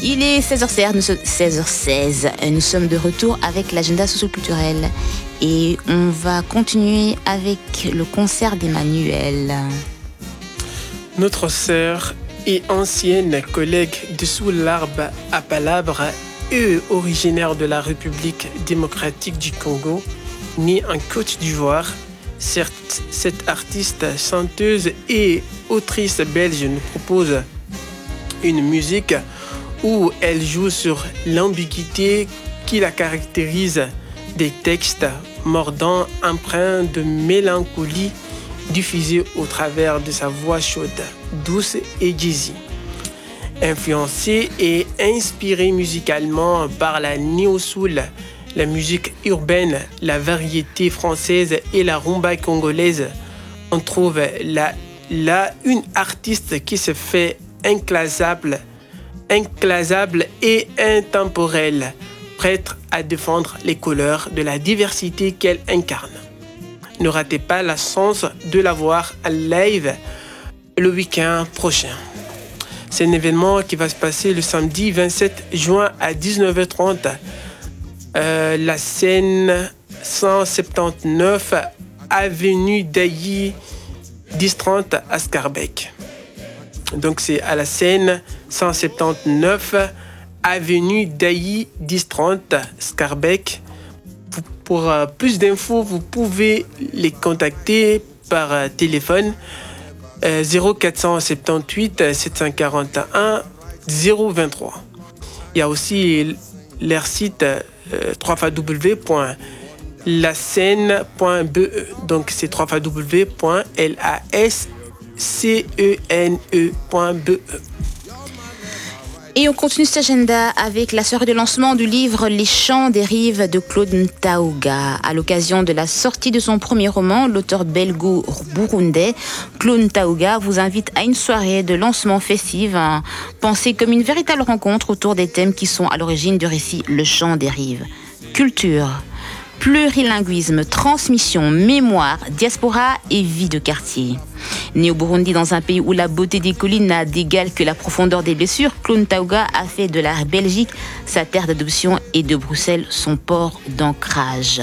Il est 16h16. Nous sommes de retour avec l'agenda socio-culturel et on va continuer avec le concert d'Emmanuel. Notre sœur et ancienne collègue de Sous l'Arbre à Palabre et originaire de la République démocratique du Congo, née en Côte d'Ivoire. Certes, cette artiste, chanteuse et autrice belge nous propose une musique où elle joue sur l'ambiguïté qui la caractérise, des textes mordants empreints de mélancolie diffusés au travers de sa voix chaude, douce et jazzy. Influencée et inspirée musicalement par la néo-soul, la musique urbaine, la variété française et la rumba congolaise, on trouve là une artiste qui se fait inclassable et intemporelle, prête à défendre les couleurs de la diversité qu'elle incarne. Ne ratez pas la chance de la voir en live le week-end prochain. C'est un événement qui va se passer le samedi 27 juin à 19h30. La scène 179 avenue d'Ailly 1030 à Scarbeck. Donc c'est à la scène 179 avenue d'Ailly 1030 Scarbeck. Pour plus d'infos, vous pouvez les contacter par téléphone 0478 741 023. Il y a aussi leur site www.lascene.be. Donc c'est www.lascene.be. Et on continue cet agenda avec la soirée de lancement du livre Les Chants des Rives de Claude Ntaouga. À l'occasion de la sortie de son premier roman, l'auteur belgo-burundais Claude Ntaouga vous invite à une soirée de lancement festive, pensée comme une véritable rencontre autour des thèmes qui sont à l'origine du récit Le Chant des Rives. Culture, plurilinguisme, transmission, mémoire, diaspora et vie de quartier. Né au Burundi, dans un pays où la beauté des collines n'a d'égal que la profondeur des blessures, Claude Ntaouga a fait de la Belgique sa terre d'adoption et de Bruxelles son port d'ancrage.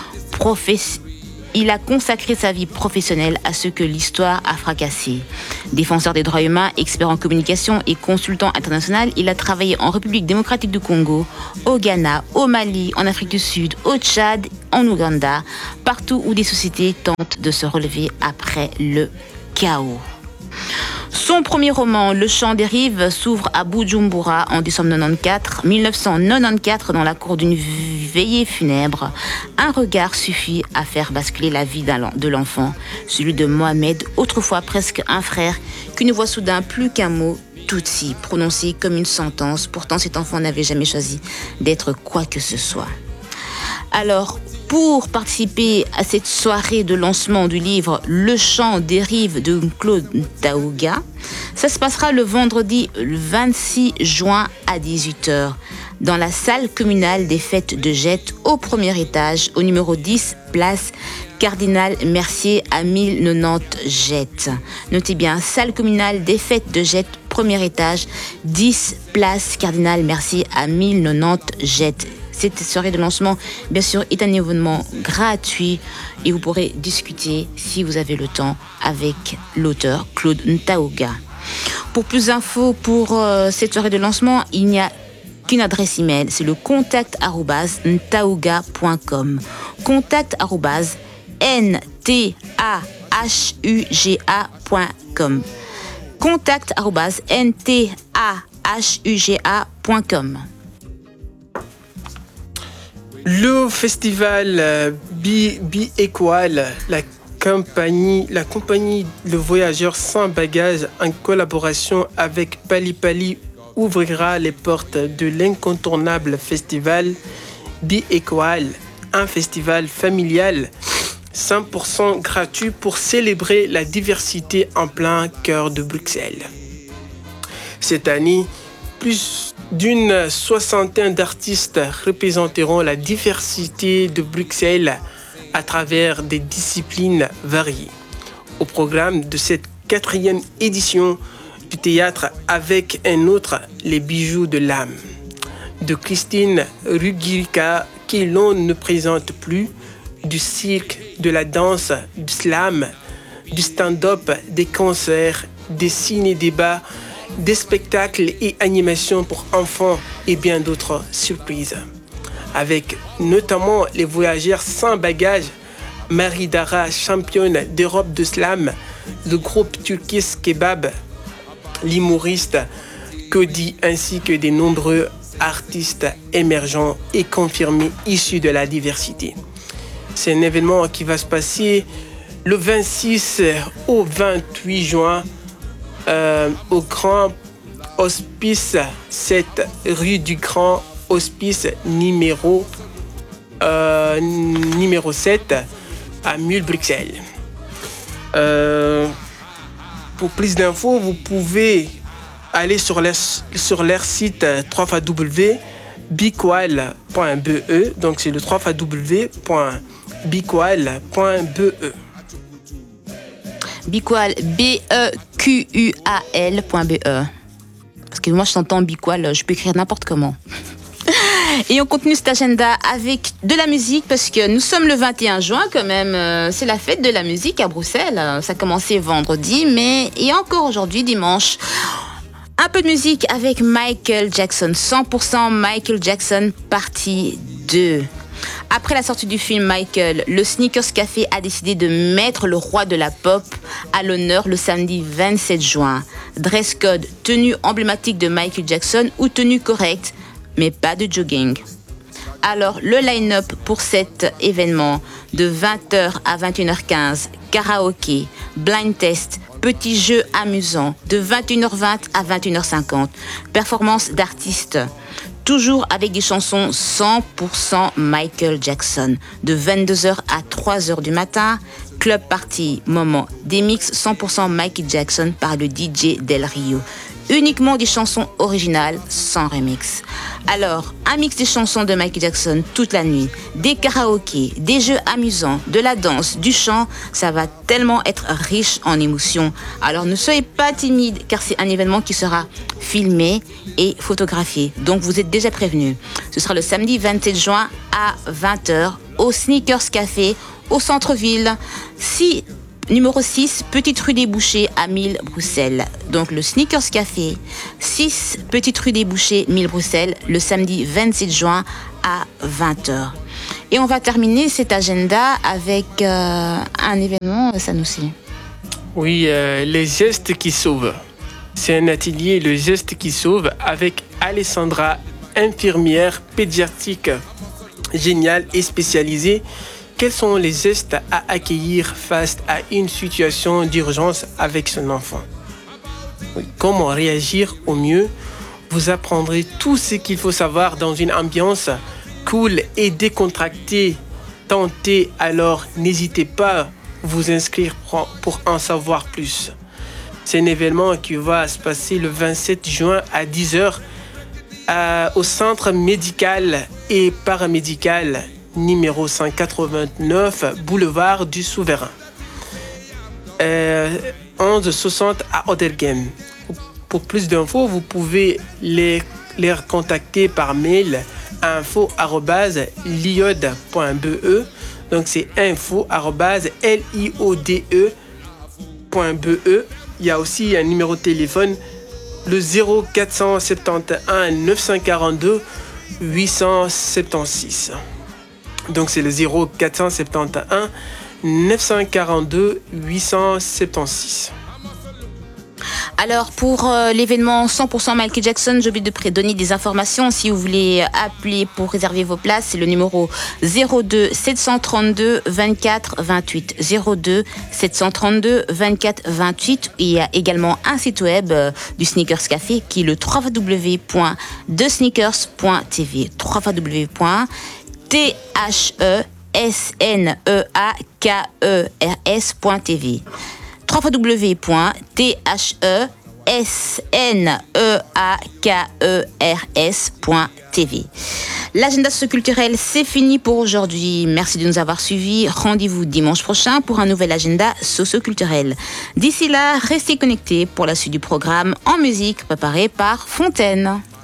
Il a consacré sa vie professionnelle à ce que l'histoire a fracassé. Défenseur des droits humains, expert en communication et consultant international, il a travaillé en République démocratique du Congo, au Ghana, au Mali, en Afrique du Sud, au Tchad, en Ouganda, partout où des sociétés tentent de se relever après le chaos. Son premier roman, Le Chant des Rives, s'ouvre à Bujumbura en décembre 1994 dans la cour d'une veillée funèbre. Un regard suffit à faire basculer la vie de l'enfant, celui de Mohamed, autrefois presque un frère, qui ne voit soudain plus qu'un mot, Tutsi, prononcé comme une sentence. Pourtant, cet enfant n'avait jamais choisi d'être quoi que ce soit. Alors, pour participer à cette soirée de lancement du livre Le Chant des Rives de Claude Ntaouga, ça se passera le vendredi 26 juin à 18h dans la salle communale des fêtes de Jette au premier étage, au numéro 10, place Cardinal Mercier à 1090 Jette. Notez bien, salle communale des fêtes de Jette, premier étage, 10, place Cardinal Mercier à 1090 Jette. Cette soirée de lancement, bien sûr, est un événement gratuit et vous pourrez discuter, si vous avez le temps, avec l'auteur Claude Ntaouga. Pour plus d'infos pour cette soirée de lancement, il n'y a qu'une adresse email, c'est le contact@ntauga.com. contact@ntauga.com. contact@ntauga.com. Le festival Bi-Équal, la compagnie Le Voyageur sans bagages, en collaboration avec Pali Pali, ouvrira les portes de l'incontournable festival Bi-Équal, un festival familial 100% gratuit pour célébrer la diversité en plein cœur de Bruxelles. Cette année, plus d'une soixantaine d'artistes représenteront la diversité de Bruxelles à travers des disciplines variées. Au programme de cette 4e édition, du théâtre avec un autre, Les bijoux de l'âme, de Christine Ruggica, qui l'on ne présente plus, du cirque, de la danse, du slam, du stand-up, des concerts, des ciné-débats, des spectacles et animations pour enfants et bien d'autres surprises. Avec notamment les voyageurs sans bagages, Marie Dara, championne d'Europe de slam, le groupe Turkish Kebab, l'humoriste Cody, ainsi que de nombreux artistes émergents et confirmés issus de la diversité. C'est un événement qui va se passer le 26 au 28 juin au Grand Hospice, 7 rue du Grand Hospice numéro 7 à Mulhouse. Pour plus d'infos, vous pouvez aller sur leur site www.biqual.be. Donc c'est le www.biqual.be. Biqual, BEQUAL.be. Parce que moi, je t'entends Biqual, je peux écrire n'importe comment. Et on continue cet agenda avec de la musique parce que nous sommes le 21 juin quand même. C'est la fête de la musique à Bruxelles. Ça a commencé vendredi, mais et encore aujourd'hui, dimanche. Un peu de musique avec Michael Jackson. 100% Michael Jackson, partie 2. Après la sortie du film Michael, le Sneakers Café a décidé de mettre le roi de la pop à l'honneur le samedi 27 juin. Dress code, tenue emblématique de Michael Jackson ou tenue correcte, mais pas de jogging. Alors, le line-up pour cet événement, de 20h à 21h15, karaoké, blind test, petits jeux amusants, de 21h20 à 21h50, performance d'artistes, toujours avec des chansons 100% Michael Jackson, de 22h à 3h du matin, club party, moment, des mix 100% Michael Jackson par le DJ Del Rio. Uniquement des chansons originales, sans remix. Alors, un mix des chansons de Michael Jackson toute la nuit, des karaokés, des jeux amusants, de la danse, du chant, ça va tellement être riche en émotions. Alors ne soyez pas timides, car c'est un événement qui sera filmé et photographié. Donc vous êtes déjà prévenus. Ce sera le samedi 27 juin à 20h au Sneakers Café, au centre-ville. Numéro 6, Petite rue des Bouchers à 1000 Bruxelles. Donc le Sneakers Café, 6, Petite rue des Bouchers, 1000 Bruxelles, le samedi 27 juin à 20h. Et on va terminer cet agenda avec un événement, Sanoussi. Oui, les gestes qui sauvent. C'est un atelier, le geste qui sauve, avec Alessandra, infirmière pédiatrique géniale et spécialisée. Quels sont les gestes à accueillir face à une situation d'urgence avec son enfant? Comment réagir au mieux? Vous apprendrez tout ce qu'il faut savoir dans une ambiance cool et décontractée. Tentez, alors n'hésitez pas à vous inscrire pour en savoir plus. C'est un événement qui va se passer le 27 juin à 10h au centre médical et paramédical numéro 189, boulevard du Souverain. 1160 à Odergem. Pour plus d'infos, vous pouvez les contacter par mail info@liode.be. Donc c'est info@liode.be. Il y a aussi un numéro de téléphone, le 0471 942 876. Donc c'est le 0471 942 876. Alors pour l'événement 100% Michael Jackson, j'ai oublié de donner des informations. Si vous voulez appeler pour réserver vos places, c'est le numéro 02 732 24 28. 02 732 24 28. Il y a également un site web du Sneakers Café qui est le www.thesneakers.tv. www.thesneakers.tv. www.thesneakers.tv. L'agenda socioculturel, c'est fini pour aujourd'hui. Merci de nous avoir suivis. Rendez-vous dimanche prochain pour un nouvel agenda socioculturel. D'ici là, restez connectés pour la suite du programme en musique préparé par Fontaine.